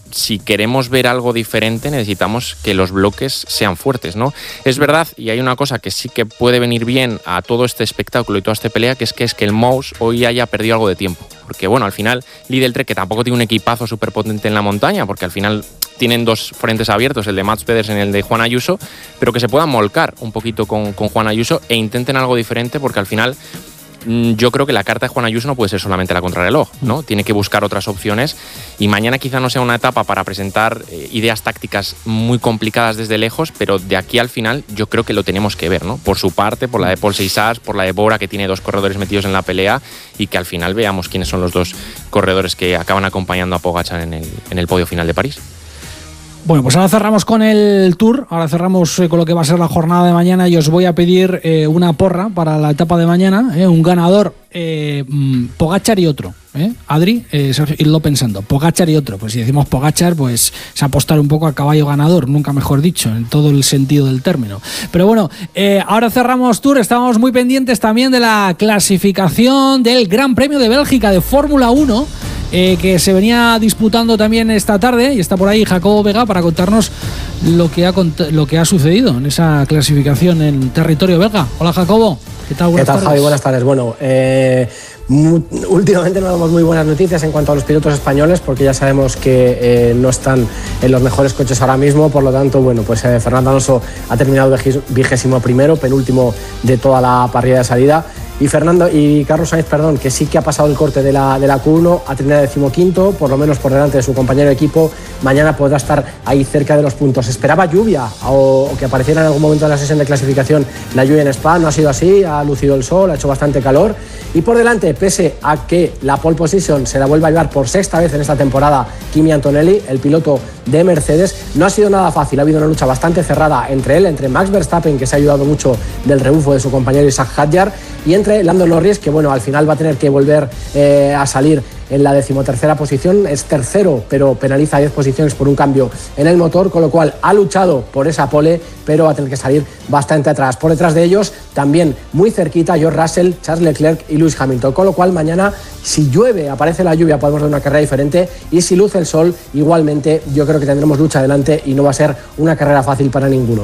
si queremos ver algo diferente necesitamos que los bloques sean fuertes, ¿no? Es verdad, y hay una cosa que sí que puede venir bien a todo este espectáculo y toda esta pelea, que es que el Mouse hoy haya perdido algo de tiempo. Porque bueno, al final Lidl Trek, que tampoco tiene un equipazo súper potente en la montaña, porque al final tienen dos frentes abiertos, el de Mats Pedersen y el de Juan Ayuso, pero que se puedan volcar un poquito con Juan Ayuso e intenten algo diferente, porque al final yo creo que la carta de Juan Ayuso no puede ser solamente la contrarreloj, ¿no? Tiene que buscar otras opciones y mañana quizá no sea una etapa para presentar ideas tácticas muy complicadas desde lejos, pero de aquí al final yo creo que lo tenemos que ver, ¿no? Por su parte, por la de Paul Seyssars, por la de Bora, que tiene dos corredores metidos en la pelea, y que al final veamos quiénes son los dos corredores que acaban acompañando a Pogačar en el podio final de París. Bueno, pues ahora cerramos con el Tour, ahora cerramos con lo que va a ser la jornada de mañana y os voy a pedir una porra para la etapa de mañana, un ganador, Pogačar y otro, Adri, Sergio, irlo pensando, Pogačar y otro, pues si decimos Pogačar, pues es apostar un poco a caballo ganador, nunca mejor dicho, en todo el sentido del término. Pero bueno, ahora cerramos Tour, estábamos muy pendientes también de la clasificación del Gran Premio de Bélgica de Fórmula 1, que se venía disputando también esta tarde, y está por ahí Jacobo Vega para contarnos lo que ha sucedido en esa clasificación en territorio belga. Hola Jacobo, ¿qué tal? ¿Qué tal, Javi? Buenas tardes. Bueno, últimamente no damos muy buenas noticias en cuanto a los pilotos españoles, porque ya sabemos que no están en los mejores coches ahora mismo. Por lo tanto, bueno, pues Fernando Alonso ha terminado 21º, penúltimo de toda la parrilla de salida. Y Carlos Sainz, que sí que ha pasado el corte de la Q1, ha terminado 15º, por lo menos por delante de su compañero de equipo. Mañana podrá estar ahí cerca de los puntos. Esperaba lluvia o que apareciera en algún momento de la sesión de clasificación la lluvia en Spa, no ha sido así, ha lucido el sol, ha hecho bastante calor. Y por delante, pese a que la pole position se la vuelve a llevar por sexta vez en esta temporada Kimi Antonelli, el piloto de Mercedes, no ha sido nada fácil. Ha habido una lucha bastante cerrada entre Max Verstappen, que se ha ayudado mucho del rebufo de su compañero Isaac Hadjar, y entre Lando Norris, que bueno, al final va a tener que volver a salir en la 13ª posición, es tercero, pero penaliza 10 posiciones por un cambio en el motor, con lo cual ha luchado por esa pole, pero va a tener que salir bastante atrás. Por detrás de ellos, también muy cerquita, George Russell, Charles Leclerc y Lewis Hamilton, con lo cual mañana, si llueve, aparece la lluvia, podemos ver una carrera diferente, y si luce el sol, igualmente yo creo que tendremos lucha adelante y no va a ser una carrera fácil para ninguno.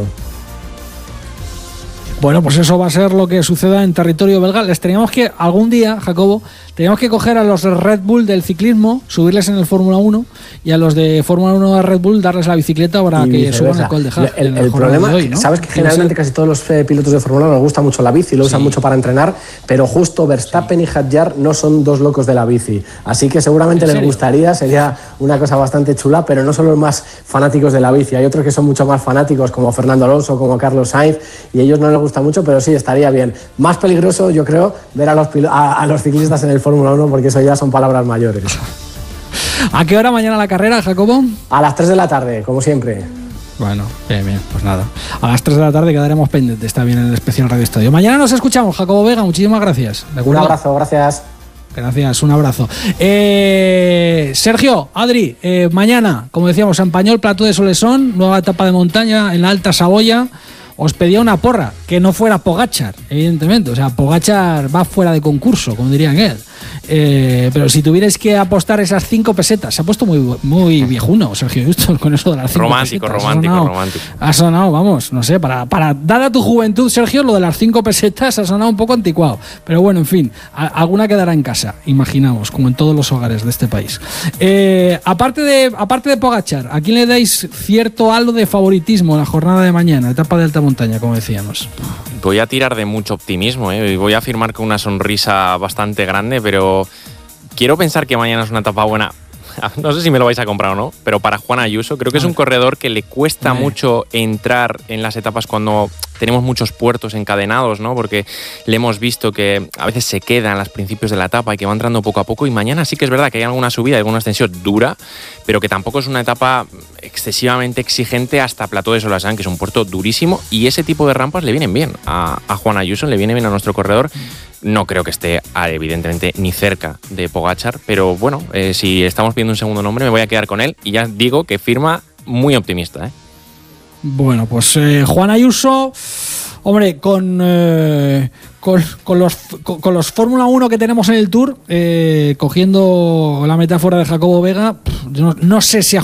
Bueno, pues eso va a ser lo que suceda en territorio belga. Les teníamos que, algún día, Jacobo, teníamos que coger a los Red Bull del ciclismo, subirles en el Fórmula 1, y a los de Fórmula 1 de Red Bull darles la bicicleta para que suban el Col de Haag. El problema, hoy, ¿no? Sabes que generalmente casi todos los pilotos de Fórmula 1 les gusta mucho la bici, lo usan mucho para entrenar, pero justo Verstappen y Hadjar no son dos locos de la bici. Así que seguramente les gustaría, sería una cosa bastante chula, pero no son los más fanáticos de la bici. Hay otros que son mucho más fanáticos, como Fernando Alonso, como Carlos Sainz, y ellos no les gusta mucho, pero sí, estaría bien. Más peligroso, yo creo, ver a los ciclistas en el Fórmula 1, porque eso ya son palabras mayores. ¿A qué hora mañana la carrera, Jacobo? A las 3 de la tarde, como siempre. Bueno, bien, pues nada. A las 3 de la tarde quedaremos pendientes, está bien, en el especial Radio Estadio. Mañana nos escuchamos, Jacobo Vega, muchísimas gracias. Un abrazo, gracias. Gracias, un abrazo. Sergio, Adri, mañana, como decíamos, San Pañol, Plató de Solesón, nueva etapa de montaña en la Alta Saboya. Os pedía una porra, que no fuera Pogačar, evidentemente. O sea, Pogačar va fuera de concurso, como dirían él. Pero si tuvierais que apostar esas 5 pesetas, se ha puesto muy viejuno Sergio Justo con eso de las 5 pesetas. Romántico. Ha sonado, vamos, no sé, para dada tu juventud, Sergio, lo de las 5 pesetas ha sonado un poco anticuado. Pero bueno, en fin, alguna quedará en casa, imaginamos, como en todos los hogares de este país. Aparte de Pogačar, ¿a quién le dais cierto halo de favoritismo en la jornada de mañana, etapa de alta montaña, como decíamos? Voy a tirar de mucho optimismo, y voy a afirmar con una sonrisa bastante grande, pero quiero pensar que mañana es una etapa buena. No sé si me lo vais a comprar o no, pero para Juan Ayuso creo que es un corredor que le cuesta mucho entrar en las etapas cuando tenemos muchos puertos encadenados, ¿no? Porque le hemos visto que a veces se queda en los principios de la etapa y que va entrando poco a poco, y mañana sí que es verdad que hay alguna subida, alguna extensión dura, pero que tampoco es una etapa excesivamente exigente hasta Plató de Solesón, que es un puerto durísimo, y ese tipo de rampas le vienen bien a Juan Ayuso, le viene bien a nuestro corredor. No creo que esté, evidentemente, ni cerca de Pogačar, pero bueno, si estamos pidiendo un segundo nombre, me voy a quedar con él, y ya digo que firma muy optimista, Bueno, pues Juan Ayuso, hombre, con los Fórmula 1 que tenemos en el Tour, cogiendo la metáfora de Jacobo Vega, no sé si a